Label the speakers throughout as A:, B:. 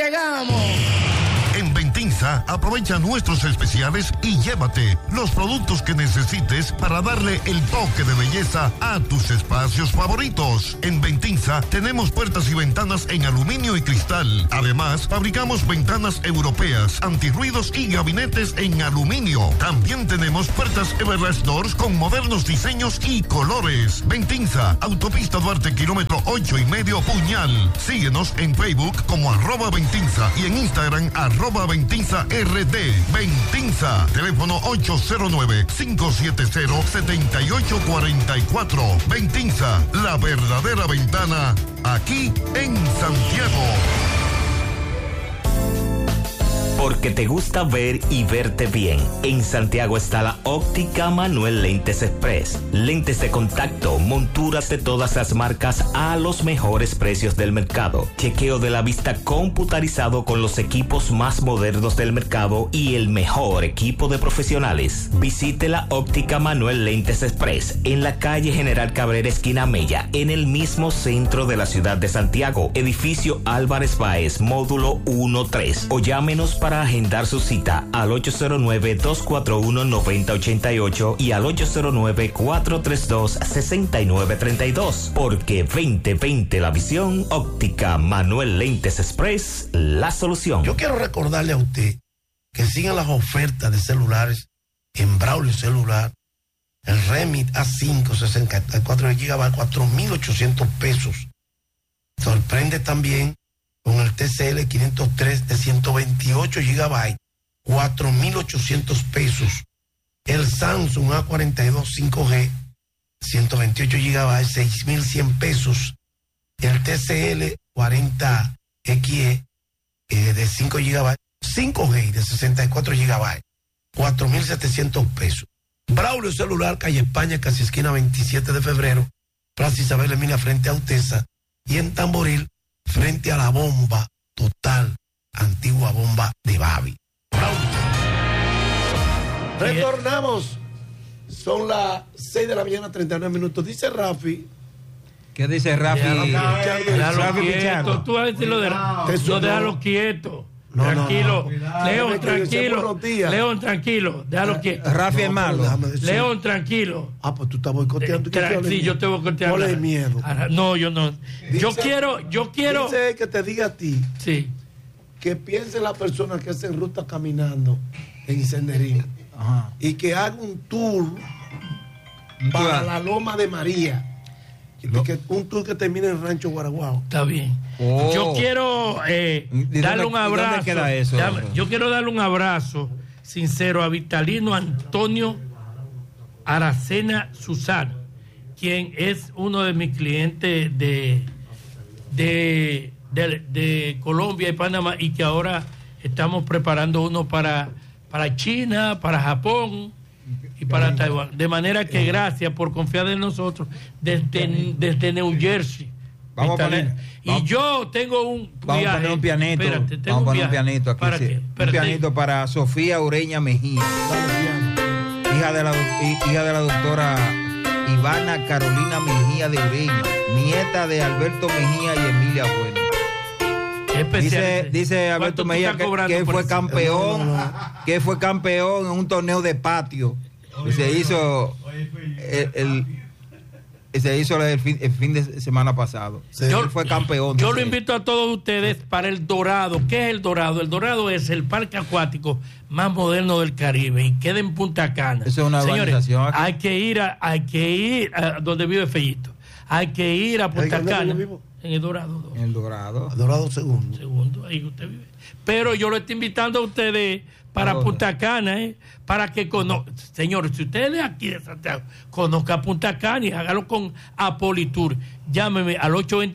A: llegamos!
B: En Ventinza, aprovecha nuestros especiales y llévate los productos que necesites para darle el toque de belleza a tus espacios favoritos. En Ventinza tenemos puertas y ventanas en aluminio y cristal. Además, fabricamos ventanas europeas, antirruidos y gabinetes en aluminio. También tenemos puertas Everlast Doors con modernos diseños y colores. Ventinza, Autopista Duarte, kilómetro 8,5 Puñal. Síguenos en Facebook como @Ventinza y en Instagram @Ventinza RD. Ventinza, teléfono 809-570-7844. Ventinza, la verdadera ventana, aquí en Santiago.
C: Porque te gusta ver y verte bien. En Santiago está la Óptica Manuel Lentes Express. Lentes de contacto, monturas de todas las marcas a los mejores precios del mercado. Chequeo de la vista computarizado con los equipos más modernos del mercado y el mejor equipo de profesionales. Visite la Óptica Manuel Lentes Express en la calle General Cabrera, esquina Mella, en el mismo centro de la ciudad de Santiago. Edificio Álvarez Báez, módulo 1-3. O llámenos para agendar su cita al 809-241-9088 y al 809-432-6932. Porque 2020 la visión, Óptica Manuel Lentes Express, la solución.
D: Yo quiero recordarle a usted que sigan las ofertas de celulares en Braulio Celular. El Remit A5 64 GB, 4,800 pesos. Sorprende también con el TCL 503 de 128 GB, 4,800 pesos. El Samsung A42 5G, 128 GB, 6,100 pesos. El TCL 40XE de 5 GB, 5G de 64 GB, 4,700 pesos. Braulio Celular, calle España, casi esquina 27 de febrero, Plaza Isabel Emilia frente a Utesa, y en Tamboril, frente a la bomba total, antigua bomba de Babi. Retornamos. Son las 6 de la mañana, 39 minutos. Dice Rafi.
E: ¿Qué dice Rafi?
F: Déjalo quieto. Tú vas a decir lo de no, déjalo quieto.
D: No,
F: tranquilo.
D: No.
F: León, tranquilo. León, tranquilo. Déjalo quieto.
E: Rafi es malo.
F: León, tranquilo.
D: Ah, pues tú estás boicoteando.
F: Sí, yo te boicoteando.
D: ¿Cuál es el miedo?
F: No, yo no. Yo quiero.
D: Dice que te diga a ti.
F: Sí.
D: Que piense la persona que hace ruta caminando en Senderín. Ajá. Y que haga un tour para la Loma de María. Un tour que termine en Rancho Guaraguao.
F: Está bien. Yo quiero darle un abrazo. ¿Dónde queda eso? Yo quiero darle un abrazo sincero a Vitalino Antonio Aracena Susana, quien es uno de mis clientes de Colombia y Panamá, y que ahora estamos preparando uno para China, para Japón y para Taiwán. De manera que gracias por confiar en nosotros desde New Jersey.
E: Vamos a poner.
F: Y yo tengo un
E: Vamos a poner un pianito. Vamos a poner un pianito aquí. Sí. Un pianito para Sofía Ureña Mejía, hija de la doctora Ivana Carolina Mejía de Ureña, nieta de Alberto Mejía y Emilia Bueno. Dice Alberto Mejía que fue campeón, que fue campeón en un torneo de patio. Y se hizo el fin de semana pasado. Sí. Él fue campeón.
F: Yo lo invito a todos ustedes para el Dorado. ¿Qué es el Dorado? El Dorado es el parque acuático más moderno del Caribe y queda en Punta Cana.
E: Eso es una organización.
F: Señores, hay que ir a donde vive Fellito. Hay que ir a Punta Cana. En el Dorado.
E: En el Dorado.
D: Dorado segundo.
F: Segundo, ahí usted vive. Pero yo lo estoy invitando a ustedes para Punta Cana, para que conozcan. Señores, si ustedes de aquí de Santiago conozcan Punta Cana y hágalo con Apolitur. Llámeme al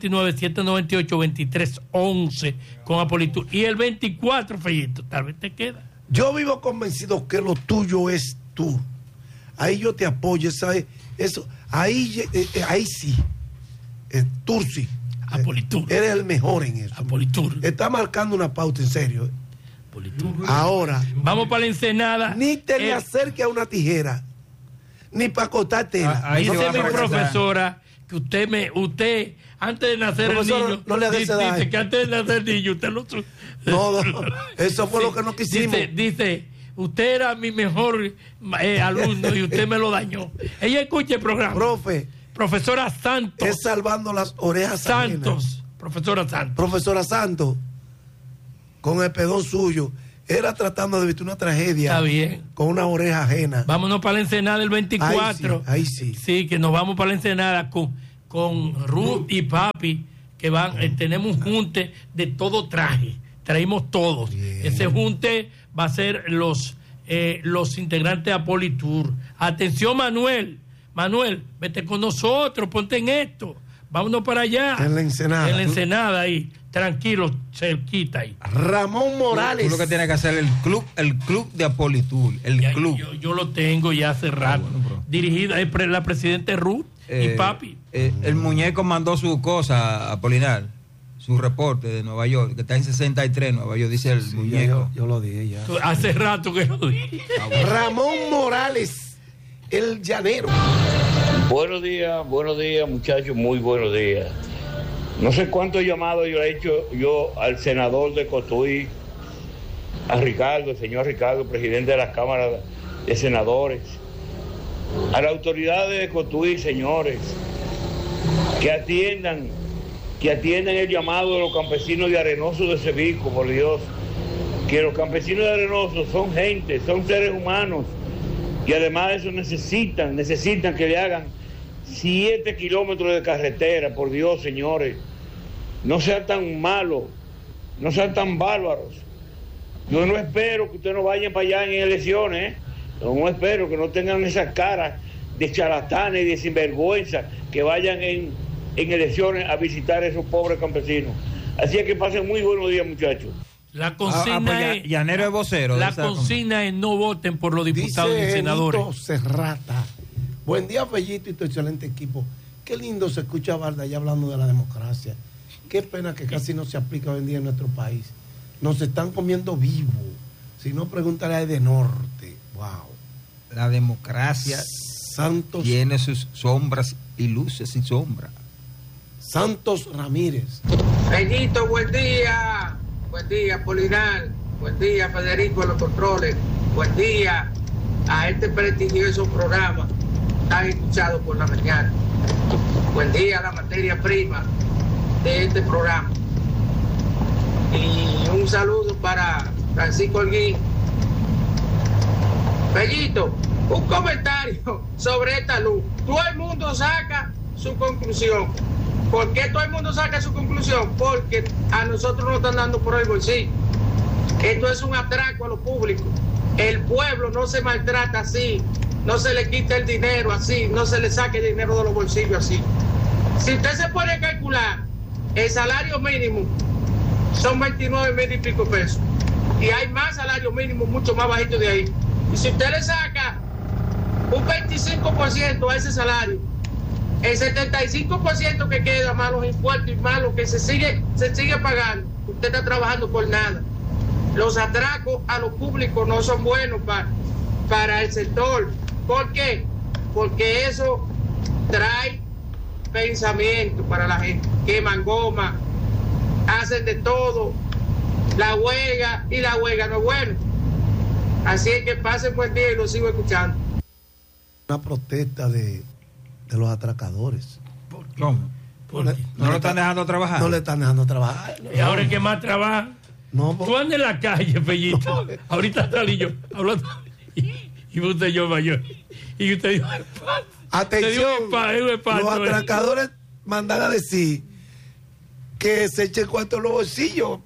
F: 829-798-2311 con Apolitur. Y el 24, Fellito, tal vez te queda.
D: Yo vivo convencido que lo tuyo es tú. Ahí yo te apoyo, ¿sabes? Eso. Ahí sí. Tursi.
F: Apolitur.
D: Eres el mejor en eso.
F: Apolitur.
D: Está marcando una pauta, en serio.
F: Apolitur.
D: Ahora.
F: Vamos para la Ensenada.
D: Ni te le acerque a una tijera. Ni para cortar tela.
F: Dice mi profesora que usted antes de nacer el niño.
D: No le
F: dice que antes de nacer el niño usted lo...
D: No, eso fue lo que no quisimos.
F: Dice, usted era mi mejor alumno y usted me lo dañó. Ella escucha el programa. Profesora Santos.
D: Es salvando las orejas
F: Santos. Profesora
D: Santos, con el pedón suyo, era tratando de evitar una tragedia.
F: Está bien.
D: Con una oreja ajena.
F: Vámonos para la Ensenada el 24.
D: Ahí sí.
F: Sí, que nos vamos para la Ensenada con Ruth y Papi, que van, tenemos un junte de todo traje. Traímos todos. Bien. Ese junte va a ser los integrantes de Apolitour. Atención, Manuel, vete con nosotros, ponte en esto. Vámonos para allá.
D: En la
F: Ensenada ahí. Tranquilo, cerquita ahí.
D: Ramón Morales.
E: Tú lo que tienes que hacer el club de Apolitour. Club.
F: Yo lo tengo ya hace rato. Dirigido la presidenta Ruth y Papi.
E: El muñeco mandó su cosa, Apolinar. Su reporte de Nueva York, que está en 63, Nueva York, dice el muñeco.
D: Yo lo dije ya.
F: Hace rato que lo dije.
D: Ramón Morales, el llanero.
A: Buenos días, muchachos, muy buenos días. No sé cuántos llamados yo le he hecho al senador de Cotuí, el señor Ricardo, presidente de la Cámara de Senadores, a las autoridades de Cotuí, señores, que atiendan el llamado de los campesinos de Arenoso de Cebico, por Dios, que los campesinos de Arenoso son gente, son seres humanos, y además de eso necesitan que le hagan 7 kilómetros de carretera, por Dios, señores. No sean tan malos, no sean tan bárbaros. Yo no espero que ustedes no vayan para allá en elecciones, no espero que no tengan esas caras de charlatanes y de sinvergüenza que vayan en elecciones a visitar a esos pobres campesinos. Así es que pasen muy buenos días, muchachos.
F: La consigna es...
E: Llanero es vocero.
F: La consigna es no voten por los diputados y senadores.
D: Serrata. Buen día, Fellito, y tu excelente equipo. Qué lindo se escucha a Varda ya hablando de la democracia. Qué pena que casi no se aplica hoy en día en nuestro país. Nos están comiendo vivo. Si no, pregúntale a de Norte. Wow.
E: La democracia tiene sus sombras y luces y sombras.
D: Santos Ramírez.
G: Fellito, buen día. Buen día, Polinar. Buen día, Federico de los controles. Buen día a este prestigioso programa tan escuchado por la mañana. Buen día a la materia prima de este programa. Y un saludo para Francisco Holguín. Fellito, un comentario sobre esta luz. Todo el mundo saca su conclusión. ¿Por qué todo el mundo saca su conclusión? Porque a nosotros nos están dando por el bolsillo. Esto es un atraco a lo público. El pueblo no se maltrata así, no se le quita el dinero así, no se le saque el dinero de los bolsillos así. Si usted se pone a calcular, el salario mínimo son 29,000 y pico pesos. Y hay más salario mínimo, mucho más bajito de ahí. Y si usted le saca un 25% a ese salario, el 75% que queda más los impuestos y más lo que se sigue pagando, usted está trabajando por nada. Los atracos a lo público no son buenos para el sector. ¿Por qué? Porque eso trae pensamiento para la gente. Queman goma, hacen de todo, la huelga, y la huelga no es buena. Así es que pasen buen día y lo sigo escuchando.
D: Una protesta de los atracadores.
E: ¿Cómo? ¿No lo están dejando trabajar?
D: No le están dejando trabajar.
F: ¿Y ahora es que más trabaja?
D: No,
F: tú andas en la calle, Fellito. No. Ahorita salí yo hablando y usted yo mayor. Y usted dijo,
D: atención, los atracadores mandan a decir que se echen cuarto en los bolsillos.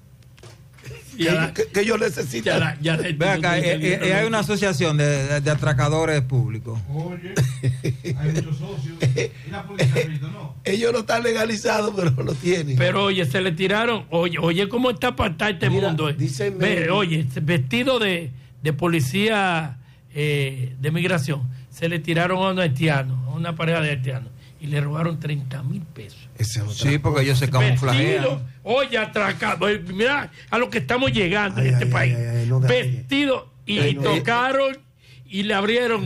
D: Que yo necesito.
E: Ve acá, hay una asociación de atracadores públicos.
H: Oye, hay muchos socios. ¿Y la policía no?
D: Ellos no están legalizados, pero lo tienen.
F: Pero oye, se le tiraron. Oye, ¿cómo está apartado este mundo? Oye, vestido de policía de migración, se le tiraron a un haitiano, a una pareja de haitianos, y le robaron 30,000 pesos.
E: Sí, porque ellos se camuflajean.
F: Oye, atracado. Mira a lo que estamos llegando en este país. Vestido y tocaron y le abrieron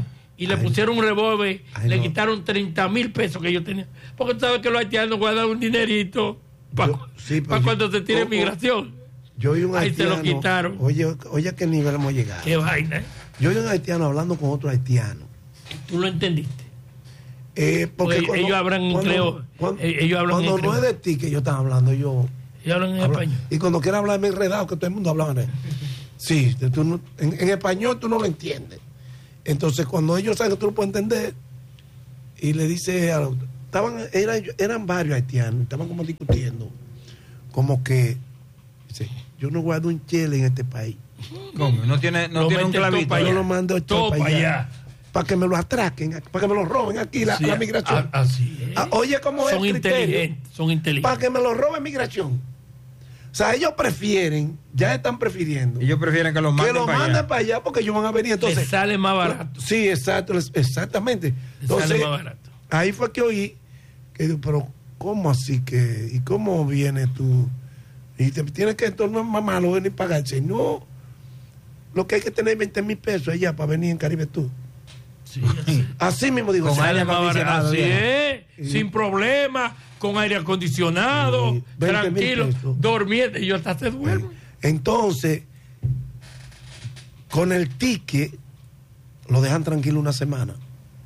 F: y le pusieron un revólver, le quitaron 30,000 pesos que yo tenía. Porque tú sabes que los haitianos guardan un dinerito para cuando se tire migración.
D: Yo vi un haitiano.
F: Ahí se lo quitaron.
D: Oye, a qué nivel hemos llegado.
F: Qué vaina.
D: Yo vi un haitiano hablando con otro haitiano.
F: ¿Tú lo entendiste?
D: Porque
F: ellos hablan
D: cuando no es de ti que ellos están hablando, ellos
F: hablan en español.
D: Y cuando quieren hablar me enredado, que todo el mundo habla en él. Sí, en español tú no lo entiendes. Entonces cuando ellos saben que tú lo puedes entender, y le dice eran varios haitianos, estaban como discutiendo, como que dice, yo no guardo un chele en este país.
E: ¿Cómo? No tiene un clavito.
D: Yo lo mando
F: todo para allá.
D: Para que me lo atraquen, para que me lo roben aquí la migración.
F: Así es.
D: Oye, ¿cómo es el criterio?
F: Son inteligentes.
D: Para que me lo roben migración. O sea, ellos están prefiriendo.
E: Ellos prefieren que lo manden
D: para allá porque ellos van a venir. Entonces,
F: les sale más barato.
D: Sí, exactamente. Entonces,
F: sale más barato.
D: Ahí fue que oí, pero ¿cómo así que? ¿Y cómo vienes tú? Y te tienes que, esto no es más malo venir a pagarse. No, lo que hay que tener 20,000 pesos allá para venir en Caribe Tour.
F: Sí,
D: así mismo digo.
F: Con aire acondicionado. Así es, sin problema, con aire acondicionado, tranquilo, durmiendo. Y yo hasta se duermo.
D: Entonces, con el ticket, lo dejan tranquilo una semana.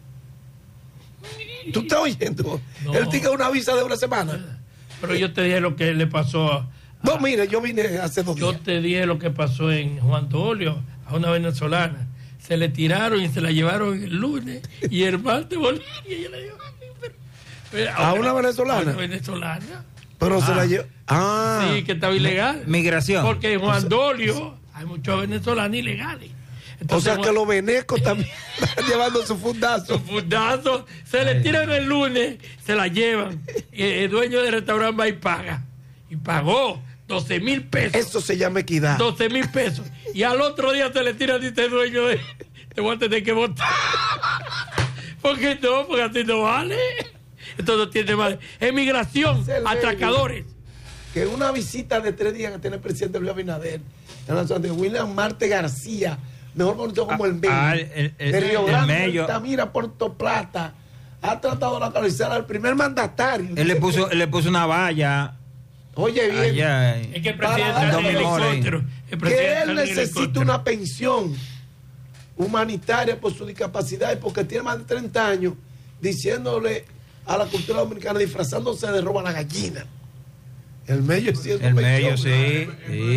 D: ¿Tú estás oyendo? No. El ticket es una visa de una semana.
F: Pero yo te dije lo que le pasó
D: No, mire, yo vine hace 2 días.
F: Yo te dije lo que pasó en Juan Dolio, a una venezolana. Se le tiraron y se la llevaron el lunes y el martes volvió y ella le dijo
D: ¿a una venezolana?
F: A una venezolana.
D: Pero se la llevó.
F: Sí, que estaba ilegal.
E: Migración.
F: Porque en Juan Dolio hay muchos venezolanos ilegales.
D: Entonces, o sea que los venecos también están llevando su fundazo.
F: Su fundazo. Se le tiran el lunes, se la llevan. Y el dueño del restaurante va y paga. Y pagó 12,000 pesos.
D: Eso se llama equidad.
F: 12,000 pesos. Y al otro día se le tira y dice el dueño te voy a tener que votar. Porque así no vale. Entonces no tiene madre. Emigración, atracadores.
D: Que una visita de 3 días que tiene el presidente Luis Abinader en la ciudad de William Marte García, mejor conocido como el Mello, de Río Grande, Altamira, Puerto Plata, ha tratado de localizar al primer mandatario.
E: Él le puso una valla.
D: Oye bien,
F: es que el presidente
D: que él necesita una pensión humanitaria por su discapacidad y porque tiene más de 30 años diciéndole a la cultura dominicana, disfrazándose de roba a la gallina. El Mello sí es
E: el Mello, sí.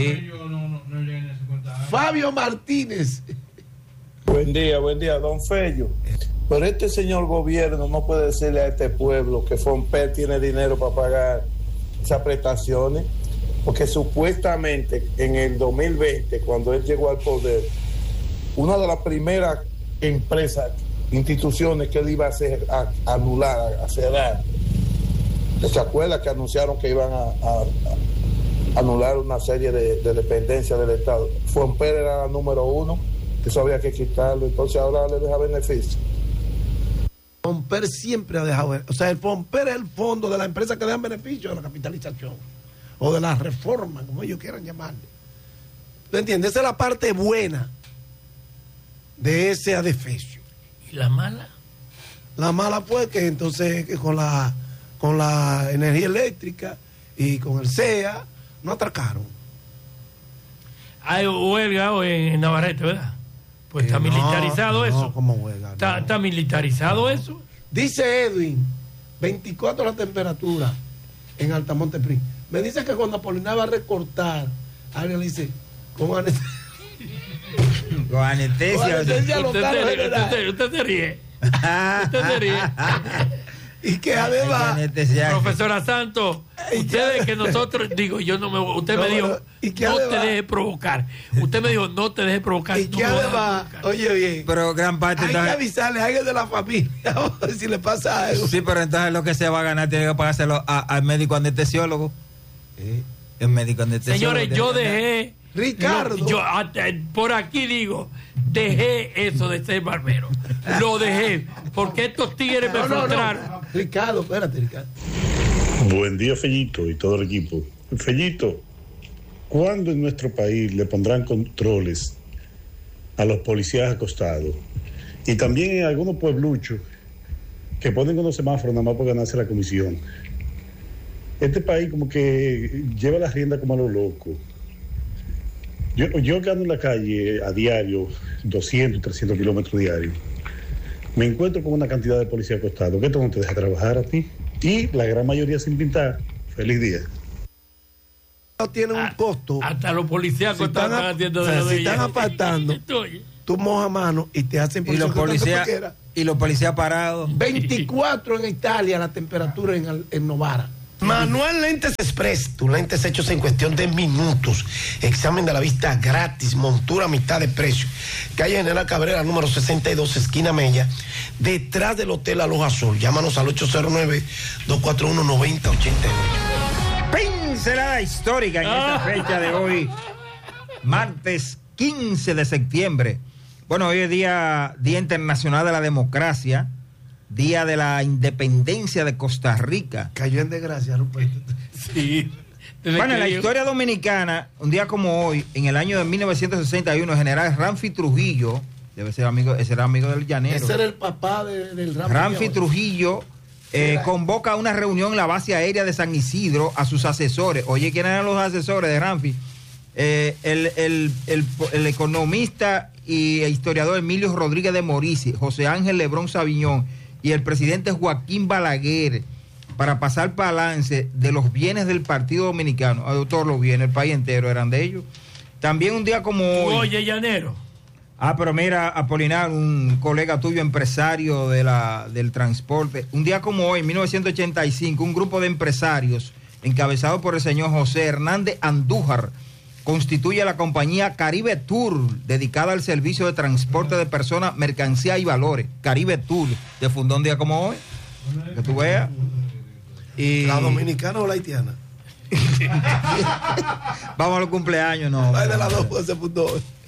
D: Fabio Martínez.
I: Buen día, don Fello. Pero este señor gobierno no puede decirle a este pueblo que Fomper tiene dinero para pagar esas prestaciones, porque supuestamente en el 2020, cuando él llegó al poder, una de las primeras empresas, instituciones que él iba a hacer, a anular, a cerrar, ¿se acuerda que anunciaron que iban a anular una serie de dependencias del Estado? Fomper era la número 1, eso había que quitarlo, entonces ahora le deja beneficio.
D: Fomper siempre ha dejado, o sea, el Fomper es el fondo de la empresa que dejan beneficio de la capitalización o de la reforma, como ellos quieran llamarle. ¿Tú entiendes? Esa es la parte buena de ese adefesio.
F: ¿Y la mala?
D: La mala fue que entonces que con la energía eléctrica y con el CEA no atracaron.
F: Hay huelga hoy en Navarrete, ¿verdad? Pues está militarizado eso.
D: No, como huelga.
F: Está militarizado eso.
D: Dice Edwin, 24 la temperatura en Altamonte Pri. Me dice que cuando Apolinar va a recortar, alguien le dice, con anestesia.
E: Con anestesia.
F: Usted se ríe. Usted se ríe.
D: Y que además,
F: profesora Santos, ustedes que nosotros, digo, yo no me, usted me dijo, no te dejes provocar. Usted me dijo, no te dejes provocar.
D: Y que además, oye bien,
E: pero gran parte
D: hay que avisarle a alguien de la familia si le pasa algo.
E: Sí, pero entonces lo que se va a ganar tiene que pagárselo al médico anestesiólogo. El médico anestesiólogo.
F: Señores, yo dejé.
D: Ricardo.
F: Yo por aquí digo, dejé eso de ser barbero. Lo dejé. Porque estos tigres me frustraron.
D: Ricardo, espérate, Ricardo.
J: Buen día, Fellito, y todo el equipo. Fellito, ¿cuándo en nuestro país le pondrán controles a los policías acostados Y también en algunos puebluchos que ponen unos semáforos nada más por ganarse la comisión. Este país como que lleva la rienda como a lo loco. Yo que ando en la calle a diario, 200, 300 kilómetros diarios, me encuentro con una cantidad de policía acostado que esto no te deja trabajar a ti. Y la gran mayoría sin pintar. Feliz día.
D: Tiene un costo.
F: Hasta los policías
D: si están apartando, tú mojas mano y te hacen
E: y los policías parados.
D: 24 en Italia la temperatura en Novara. Manuel Lentes Express, tus lentes hechos en cuestión de minutos. Examen de la vista gratis, montura a mitad de precio. Calle General Cabrera, número 62, esquina Mella, detrás del Hotel Aloha Azul. Llámanos al 809-241-9088.
E: Pincelada histórica en esta fecha de hoy, martes 15 de septiembre. Bueno, hoy es Día Internacional de la Democracia, Día de la Independencia de Costa Rica.
D: Cayó en desgracia, Ruperto.
F: Sí.
E: Bueno, en la historia dominicana, un día como hoy, en el año de 1961, el general Ramfi Trujillo, ese era amigo del llanero.
D: Ese era el papá del
E: Ramfi Trujillo convoca una reunión en la base aérea de San Isidro a sus asesores. Oye, ¿quiénes eran los asesores de Ramfi? El economista e historiador Emilio Rodríguez de Morici, José Ángel Lebrón Sabiñón y el presidente Joaquín Balaguer, para pasar balance de los bienes del Partido Dominicano. Todos los bienes, el país entero eran de ellos. También un día como hoy.
F: Oye, llanero.
E: Pero mira, Apolinar, un colega tuyo, empresario del transporte. Un día como hoy, en 1985, un grupo de empresarios, encabezado por el señor José Hernández Andújar, constituye la compañía Caribe Tour, dedicada al servicio de transporte de personas, mercancía y valores. Caribe Tour, se fundó un día como hoy, que tú veas. Y... ¿La
D: dominicana o la haitiana?
E: Vamos a los cumpleaños, no.
D: De las dos se fundó.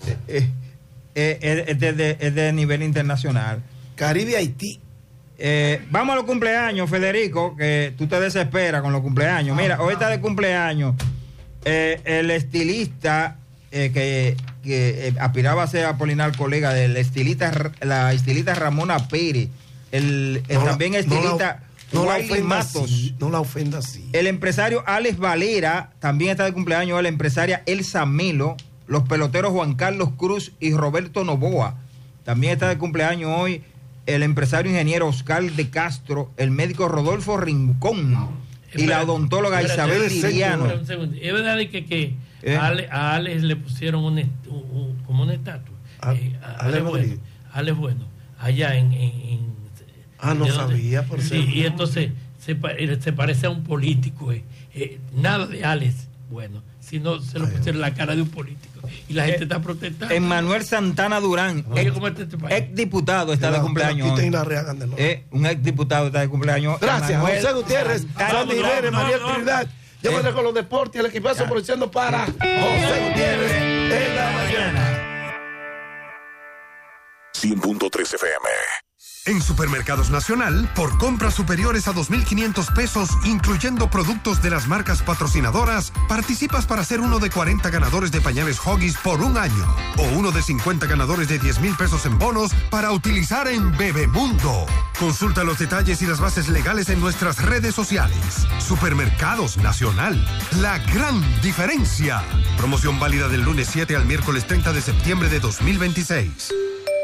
E: Es de nivel internacional.
D: Caribe Haití.
E: Vamos a los cumpleaños, Federico, que tú te desesperas con los cumpleaños. Mira, hoy está de cumpleaños el estilista que aspiraba a ser Apolinar, colega del la estilista Ramona Pérez, también estilista Wiley Matos.
D: No la ofenda así.
E: El empresario Alex Valera, también está de cumpleaños la empresaria Elsa Melo, los peloteros Juan Carlos Cruz y Roberto Novoa. También está de cumpleaños hoy el empresario ingeniero Oscar de Castro, el médico Rodolfo Rincón y la odontóloga Isabel Liriano.
F: Es verdad que a Alex le pusieron como una estatua. Alex Bueno, allá en
D: no sabía, por
F: sí, y entonces se parece a un político. Nada de Alex Bueno, sino se lo pusieron la cara de un político. Y la gente está protestando.
E: Emmanuel Santana Durán, ex diputado, está de cumpleaños. Un ex diputado está de cumpleaños.
D: Gracias, José Gutiérrez, Sandy Jiménez, María Trinidad. Yo me dejo los deportes y el equipazo produciendo para José Gutiérrez en la mañana.
B: 100.3 FM.
K: En Supermercados Nacional, por compras superiores a 2.500 pesos, incluyendo productos de las marcas patrocinadoras, participas para ser uno de 40 ganadores de pañales Huggies por un año, o uno de 50 ganadores de 10,000 pesos en bonos para utilizar en Bebemundo. Consulta los detalles y las bases legales en nuestras redes sociales. Supermercados Nacional, la gran diferencia. Promoción válida del lunes 7 al miércoles 30 de septiembre de 2026.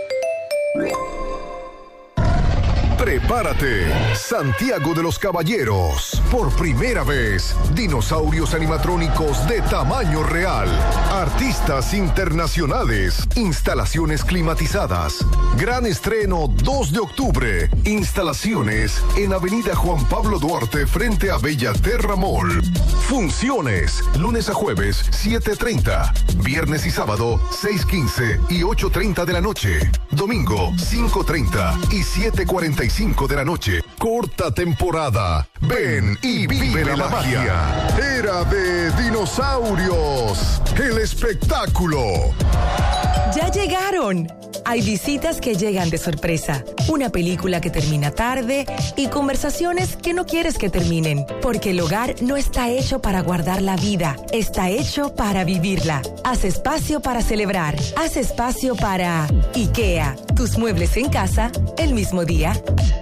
B: Prepárate, Santiago de los Caballeros. Por primera vez, dinosaurios animatrónicos de tamaño real, artistas internacionales, instalaciones climatizadas. Gran estreno 2 de octubre. Instalaciones en Avenida Juan Pablo Duarte frente a Bellaterra Mall. Funciones, lunes a jueves 7:30, viernes y sábado 6:15 y 8:30 de la noche. Domingo 5:30 y 7:45 de la noche. Corta temporada. Ven y vive la magia. Era de dinosaurios. El espectáculo.
L: ¡Ya llegaron! Hay visitas que llegan de sorpresa, una película que termina tarde y conversaciones que no quieres que terminen, porque el hogar no está hecho para guardar la vida, está hecho para vivirla. Haz espacio para celebrar, haz espacio para IKEA, tus muebles en casa el mismo día.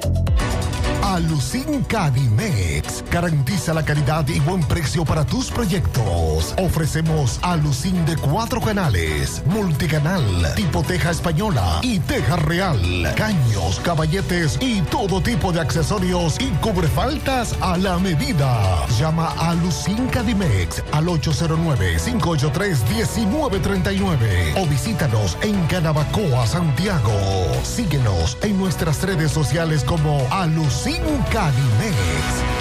M: Alucin Cadimex garantiza la calidad y buen precio para tus proyectos. Ofrecemos Alucin de 4 canales, multicanal, tipo teja española y teja real, caños, caballetes y todo tipo de accesorios y cubrefaltas a la medida. Llama a Alucin Cadimex al 809-583-1939 o visítanos en Canabacoa, Santiago. Síguenos en nuestras redes sociales como Alucin Cadimex.